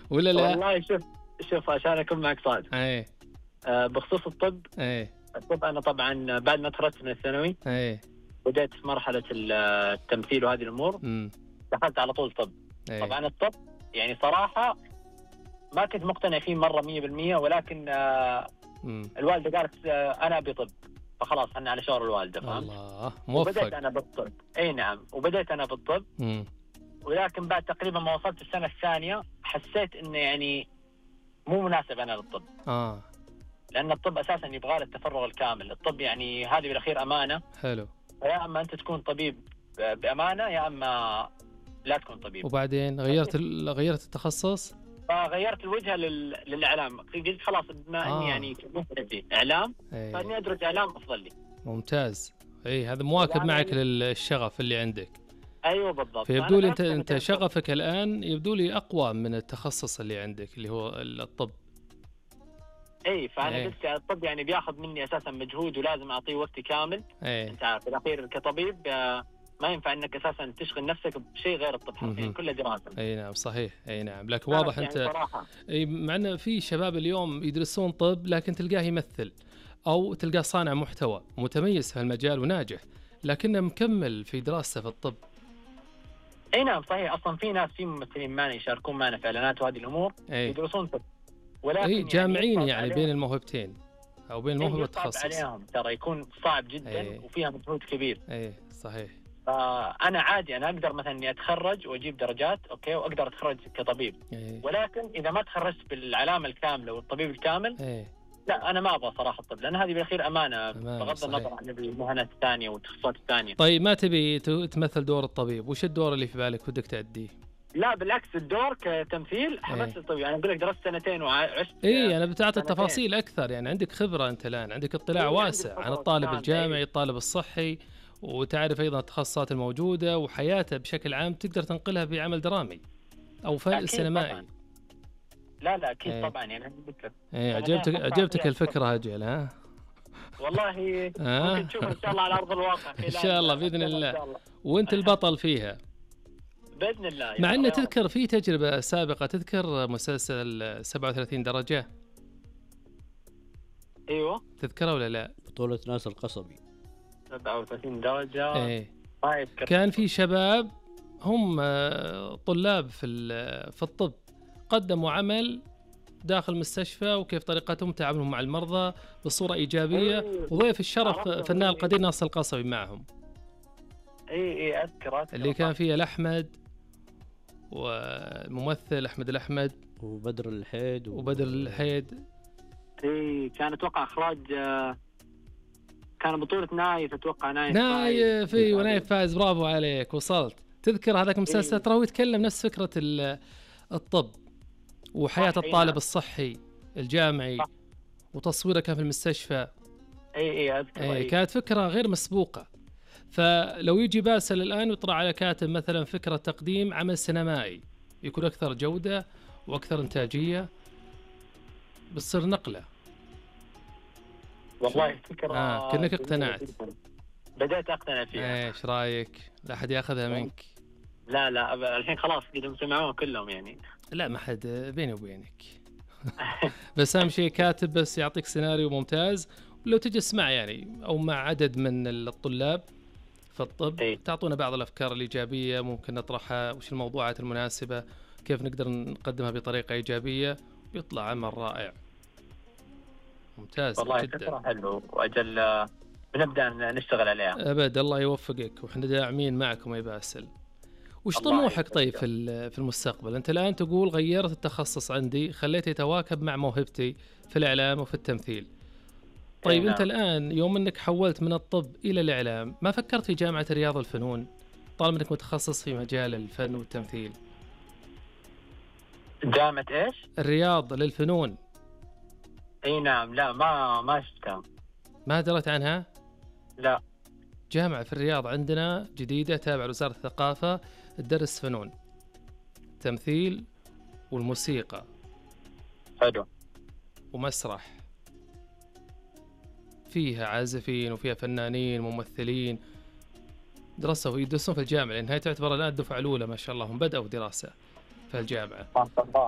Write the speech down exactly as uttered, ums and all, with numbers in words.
ولا لا؟ والله شوف شوف عشان أكون معك صادق. ايه. آه بخصوص الطب. ايه. الطب أنا طبعا بعد ما تخرجت من الثانوي. ايه. بدأت في مرحلة التمثيل وهذه الأمور. امم. دخلت على طول طب. ايه. طبعا الطب يعني صراحة ما كنت مقتنع فيه مرة مية بالمية، ولكن آه الوالدة قالت آه أنا أبي طب، فخلاص أنا على شور الوالدة، فهمت؟ الله موفق. وبدأت أنا بالطب. أي نعم، وبدأت أنا بالطب. مم. ولكن بعد تقريبا ما وصلت السنة الثانية حسيت إنه يعني مو مناسب أنا للطب. آه. لأن الطب أساساً يبغى له التفرغ الكامل. الطب يعني هذه بالأخير أمانة. حلو. فيا أما أنت تكون طبيب بأمانة، يا أما لا تكون طبيب. وبعدين غيرت ال... غيرت التخصص؟ فغيرت الوجهة لل... للإعلام. قلت خلاص بما آه. إني يعني في إعلام، أيه. فإني أدرس إعلام أفضل لي. ممتاز. أي هذا مواكب معك للشغف اللي عندك. أيوة بالضبط. فيبدو لي أنت أنت شغفك الآن يبدو لي أقوى من التخصص اللي عندك اللي هو الطب. اي فانا أيه. قلت الطب يعني بياخذ مني اساسا مجهود ولازم اعطيه وقتي كامل. أيه. انت عارف بالاخير كطبيب ما ينفع انك اساسا تشغل نفسك بشيء غير الطب، حرفيا كله دراسه. اي نعم صحيح. اي نعم لك واضح يعني انت صراحة. اي مع ان في شباب اليوم يدرسون طب لكن تلقاه يمثل او تلقاه صانع محتوى متميز في المجال وناجح لكنه مكمل في دراسته في الطب. اي نعم صحيح. اصلا في ناس في ممثلين معنا يشاركون معنا في اعلانات وهذه الامور. أي. يدرسون طب، ولكن اي جامعين يعني, يعني بين الموهبتين او بين الموهبه والتخصص. عليهم ترى يكون صعب جدا. أي. وفيها مجهود كبير. اي صحيح. فانا عادي انا اقدر مثلا اني اتخرج واجيب درجات اوكي واقدر اتخرج كطبيب. أي. ولكن اذا ما تخرجت بالعلامه الكامله والطبيب الكامل أي. لا انا ما ابغى صراحه الطب، لان هذه بالاخير امانه بغض النظر عن المهنات الثانيه والتخصصات الثانيه. طيب ما تبي تمثل دور الطبيب؟ وش الدور اللي في بالك ودك تأديه؟ لا بالعكس، الدور كتمثيل حمست الطبيب. انا اقول لك درست سنتين وعشت. اي انا بتعطي التفاصيل اكثر، يعني عندك خبره انت الان، عندك اطلاع واسع عن الطالب الجامعي الطالب الصحي، وتعرف ايضا التخصصات الموجوده وحياته بشكل عام تقدر تنقلها بعمل درامي او فن سينمائي. طبعاً. لا لا اكيد ايه. طبعا يعني فكره. ايه عجبتك عجبتك الفكره اجل ها؟ والله ممكن تشوف ان شاء الله على ارض الواقع. ان شاء الله باذن الله. وانت البطل فيها باذن الله. مع ان تذكر في تجربه سابقه، تذكر مسلسل سبعة وثلاثين درجه؟ ايوه تذكره ولا لا؟ بطولة ناصر القصبي. سبعة وثلاثين درجه. ايه. كان في شباب هم طلاب في في الطب قدموا عمل داخل المستشفى وكيف طريقتهم تعاملهم مع المرضى بصورة إيجابية. أيه. وضيف الشرف فنان القدير ناصر القصبي معهم. اي اي اذكر اذكر اللي كان فيه الأحمد والممثل أحمد الأحمد وبدر الحيد و... وبدر الحيد. اي كان اتوقع اخراج، كان بطولة نايف اتوقع. نايف نايف اي ونايف فايز. برافو عليك وصلت. تذكر هذاك المسلسل؟ إيه. ترى هو يتكلم نفس فكرة الطب وحياة الطالب الصحي الجامعي. صح. وتصويره كان في المستشفى. اي اي اذكر. اي كانت فكرة غير مسبوقة. فلو يجي باسل الآن ويطلع على كاتب مثلا فكرة تقديم عمل سينمائي يكون أكثر جودة وأكثر إنتاجية، بتصير نقلة. والله فكرة آه كأنك اقتنعت. بدأت أقتنع فيها. ايش رايك؟ لا أحد يأخذها منك. لا لا الحين خلاص قدم سمعوها كلهم يعني. لا ما حد بيني وبينك. بس أهم شيء كاتب بس يعطيك سيناريو ممتاز، ولو تجي اسمع يعني أو مع عدد من الطلاب في الطب ايه؟ تعطونا بعض الأفكار الإيجابية ممكن نطرحها، وش الموضوعات المناسبة، كيف نقدر نقدمها بطريقة إيجابية، بيطلع عمل رائع ممتاز والله جدا. فكرة حلوة وأجل بنبدأ نشتغل عليها. أبد الله يوفقك وإحنا داعمين معكم يا باسل. وش طموحك طيب في في المستقبل؟ أنت الآن تقول غيرت التخصص عندي، خليته يتواكب مع موهبتي في الإعلام وفي التمثيل. طيب أنت الآن يوم أنك حولت من الطب إلى الإعلام ما فكرت في جامعة رياض الفنون طالما أنك متخصص في مجال الفن والتمثيل؟ جامعة إيش؟ الرياض للفنون. أي نعم. لا ما ما شفتها. ما درت عنها؟ لا. جامعة في الرياض عندنا جديدة تابعة لوزارة الثقافة تدرس فنون تمثيل والموسيقى. حلو. ومسرح، فيها عازفين وفيها فنانين ممثلين درسوا ويدرسون في الجامعة، لأن هي تعتبر الآن الدفعة الأولى ما شاء الله هم بدأوا دراسة في الجامعة.